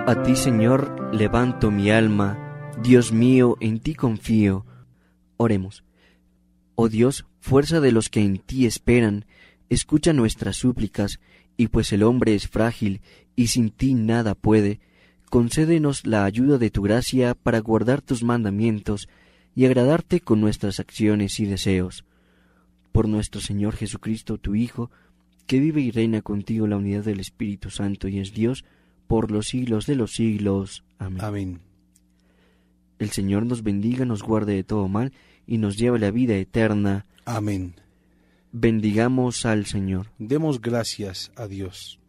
A ti, Señor, levanto mi alma, Dios mío, en ti confío. Oremos. Oh Dios, fuerza de los que en ti esperan, escucha nuestras súplicas, y pues el hombre es frágil y sin ti nada puede, concédenos la ayuda de tu gracia para guardar tus mandamientos y agradarte con nuestras acciones y deseos. Por nuestro Señor Jesucristo, tu Hijo, que vive y reina contigo en la unidad del Espíritu Santo y es Dios, por los siglos de los siglos. Amén. Amén. El Señor nos bendiga, nos guarde de todo mal y nos lleve a la vida eterna. Amén. Bendigamos al Señor. Demos gracias a Dios.